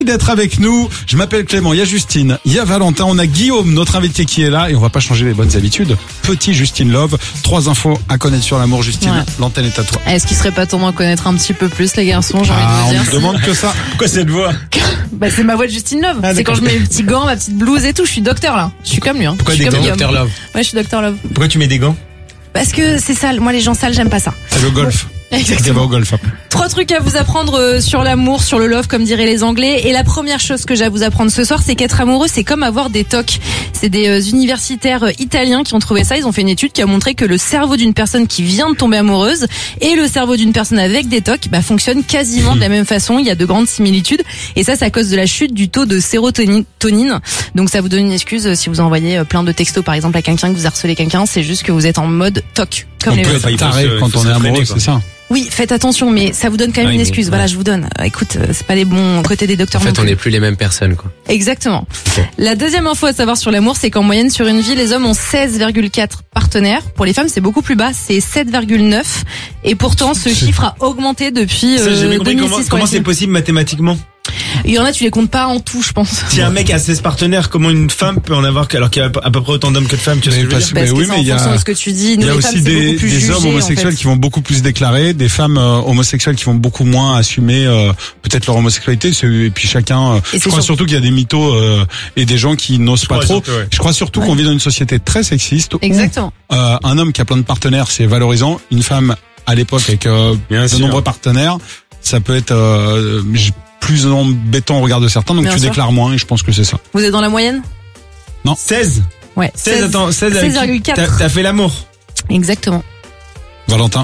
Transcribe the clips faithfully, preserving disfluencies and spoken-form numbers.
D'être avec nous. Je m'appelle Clément, il y a Justine, il y a Valentin, on a Guillaume, notre invité qui est là et on va pas changer les bonnes habitudes. Petit Justine Love, trois infos à connaître sur l'amour. Justine, ouais. L'antenne est à toi. Est-ce qu'il serait pas temps d'en connaître un petit peu plus les garçons, j'ai ah, envie de on vous dire. me demande que ça. Pourquoi cette voix? Bah c'est ma voix de Justine Love. Ah, c'est quand je mets mes petits gants, ma petite blouse et tout, je suis docteur là. Je suis comme lui hein. Pourquoi des gants Docteur Love? Ouais, je suis docteur Love. Pourquoi tu mets des gants? Parce que c'est sale, moi les gens sales, j'aime pas ça. C'est le golf. Exactement. Au golf après. Trois trucs à vous apprendre sur l'amour, sur le love, comme diraient les Anglais. Et la première chose que j'ai à vous apprendre ce soir, c'est qu'être amoureux, c'est comme avoir des tocs. C'est des euh, universitaires euh, italiens qui ont trouvé ça. Ils ont fait une étude qui a montré que le cerveau d'une personne qui vient de tomber amoureuse et le cerveau d'une personne avec des tocs bah, fonctionnent quasiment de la même façon. Il y a de grandes similitudes. Et ça, c'est à cause de la chute du taux de sérotonine. Donc ça vous donne une excuse euh, si vous envoyez plein de textos, par exemple, à quelqu'un, que vous harcelez quelqu'un. C'est juste que vous êtes en mode toc. Comme on les peut être taré quand on est amoureux, c'est ça. Oui, faites attention, mais ça vous donne quand même ah oui, une excuse. Mais, voilà, ouais. je vous donne. Euh, écoute, euh, c'est pas les bons côtés des docteurs. En fait, non on n'est plus les mêmes personnes, quoi. Exactement. Okay. La deuxième info à savoir sur l'amour, c'est qu'en moyenne, sur une vie, les hommes ont seize virgule quatre partenaires. Pour les femmes, c'est beaucoup plus bas, c'est sept virgule neuf. Et pourtant, ce chiffre a augmenté depuis euh, ça, j'ai compris deux mille six. Comment, comment c'est possible mathématiquement? Il y en a, tu les comptes pas en tout, je pense. Si un mec a seize partenaires, comment une femme peut en avoir alors qu'il y a à peu près autant d'hommes que de femmes? Tu sais ce que je veux dire? Parce mais que oui, c'est mais en il y a, fonction de ce que tu dis. Nous, il y a les aussi femmes, des, plus des jugé, hommes homosexuels en fait. qui vont beaucoup plus déclarer, des femmes euh, homosexuelles qui vont beaucoup moins assumer euh, peut-être leur homosexualité. C'est, et puis chacun. Euh, je crois sûr. surtout qu'il y a des mythos euh, et des gens qui n'osent pas trop. Surtout, ouais. Je crois surtout ouais. qu'on vit dans une société très sexiste. Exactement. Où, euh, un homme qui a plein de partenaires, c'est valorisant. Une femme à l'époque avec euh, de sûr. nombreux partenaires, ça peut être euh, plus embêtant au regard de certains, donc Bien tu sûr. déclares moins et je pense que c'est ça. Vous êtes dans la moyenne? Non. seize? Ouais. seize, attends, seize virgule quatre. T'as, t'as fait l'amour? Exactement. Valentin?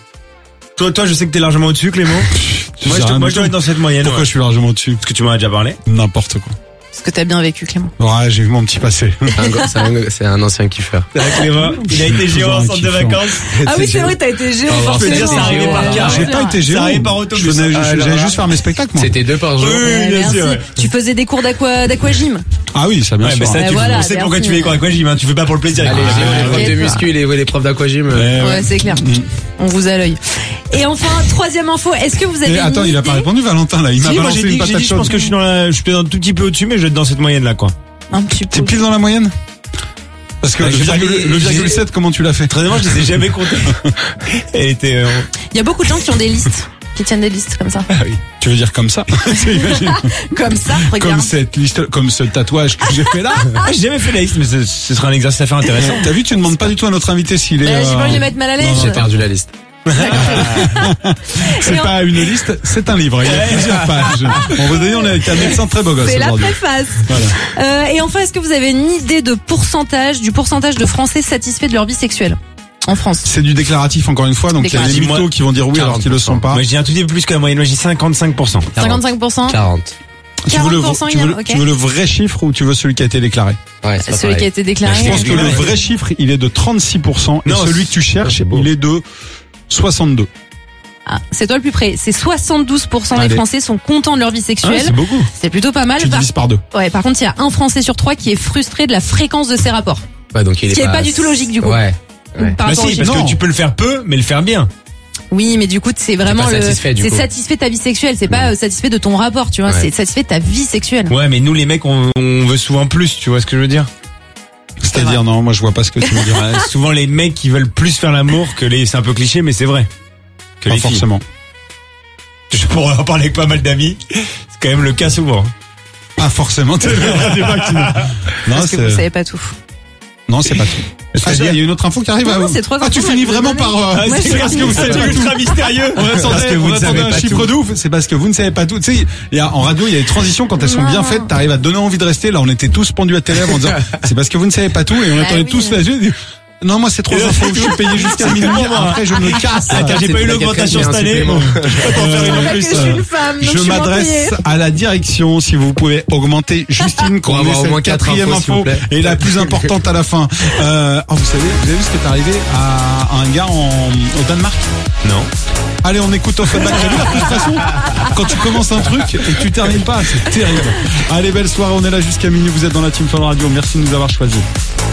Toi, toi, je sais que t'es largement au-dessus, Clément. moi, je, moi je dois être dans cette moyenne. Pourquoi ouais. je suis largement au-dessus? Parce que tu m'en as déjà parlé. N'importe quoi. Parce que t'as bien vécu, Clément. Ouais, j'ai vu mon petit passé. c'est, un, c'est un ancien kiffeur. Clément, il a été géant en centre de vacances. Ah oui, c'est vrai, t'as été géant. Oh, je peux dire, ça arrivait par carte. J'ai pas été géant. Ça arrivait par auto. J'allais juste faire mes spectacles, moi. C'était deux par jour. Oui, bien sûr. Tu faisais des cours d'aqua, d'aquagym. Ah oui, ça bien sûr. Mais ça, tu sais pourquoi tu fais les cours d'aquagym, hein. Tu fais pas pour le plaisir. Allez, les profs de muscu et les profs d'aquagym. Ouais, c'est clair. On vous a l'œil. Et enfin, troisième info, est-ce que vous avez Attends, il a pas répondu, Valentin, là. Il m'a balancé une patate chaude. Je pense que je suis dans la, je suis peut-être un tout petit peu au-dessus, mais je vais être dans cette moyenne-là, quoi. Un petit peu. T'es pile dans la moyenne? Parce que bah, le virgule sept, comment tu l'as fait? Très bien, je les ai jamais comptés. Elle était, euh... Il y a beaucoup de gens qui ont des listes, qui tiennent des listes comme ça. Ah oui. Tu veux dire comme ça? Comme ça, regarde. Comme cette liste, comme ce tatouage que j'ai fait là. Ah, j'ai jamais fait la liste, mais ce, ce sera un exercice à faire intéressant. T'as vu, tu ne demandes pas du tout à notre invité s'il est. Bah, j'ai pas envie de mettre mal à l'aise. J'ai perdu la liste. C'est pas on... une liste, c'est un livre. Il y a plusieurs pages. On va donner, on est avec un médecin très beau gosse. C'est la préface. Voilà. Euh, et enfin, est-ce que vous avez une idée de pourcentage, du pourcentage de Français satisfaits de leur vie sexuelle en France? C'est du déclaratif encore une fois, donc il y a des mythos qui vont dire oui alors qu'ils le sont pas. Moi, j'ai un tout petit peu plus que la moyenne. Moi, j'ai cinquante-cinq pour cent. cinquante-cinq pour cent. quarante. Tu veux, le, tu, veux, okay. tu veux le vrai chiffre ou tu veux celui qui a été déclaré? Ouais, c'est celui qui a été déclaré. Je pense que le vrai chiffre, il est de trente-six pour cent non, et celui que tu cherches, il est de soixante-deux. Ah, c'est toi le plus près. C'est soixante-douze pour cent des Français sont contents de leur vie sexuelle. Ah, c'est beaucoup. C'est plutôt pas mal. Tu divises par deux. Ouais, par contre, il y a un Français sur trois qui est frustré de la fréquence de ses rapports. Ouais, donc il est Ce qui pas... est pas du tout logique du coup. Ouais. ouais. Par bah si, parce non. que tu peux le faire peu, mais le faire bien. Oui, mais du coup, c'est vraiment le, satisfait, c'est satisfait de ta vie sexuelle, c'est pas ouais. satisfait de ton rapport, tu vois, ouais. c'est satisfait de ta vie sexuelle. Ouais, mais nous les mecs, on, on veut souvent plus, tu vois ce que je veux dire? C'est-à-dire, non, moi je vois pas ce que tu veux dire. Ouais, souvent les mecs qui veulent plus faire l'amour que les, c'est un peu cliché, mais c'est vrai. Que pas les forcément. Je pourrais en parler avec pas mal d'amis, c'est quand même le cas souvent. Pas forcément. T'es le débat qui... Non, parce que vous savez pas tout. Non, c'est pas tout. Ah, il y a une autre info qui arrive. Non, à non, c'est trois ah, tu finis vraiment par. Euh, ah, c'est parce que vous savez pas ultra mystérieux. On attendait, on attendait un chiffre de ouf. C'est parce que vous ne savez pas tout. Tu sais, il y a en radio, il y a des transitions quand elles sont bien faites. T'arrives à donner envie de rester. Là, on était tous pendus à tes lèvres en disant, c'est parce que vous ne savez pas tout et on attendait ah, oui, tous la vie. Non, moi, c'est trois infos. Je suis payé jusqu'à minuit. Après, je me casse. Ah, car j'ai pas eu l'augmentation cette année. Je m'adresse à la direction. Si vous pouvez augmenter Justine, qu'on ait cette quatrième info et la plus importante à la fin. Euh, oh, vous savez, vous avez vu ce qui est arrivé à un gars en, au Danemark? Non. Allez, on écoute Offenbach. T'as vu la frustration quand tu commences un truc et que tu termines pas? C'est terrible. Allez, belle soirée. On est là jusqu'à minuit. Vous êtes dans la Team Fun Radio. Merci de nous avoir choisis.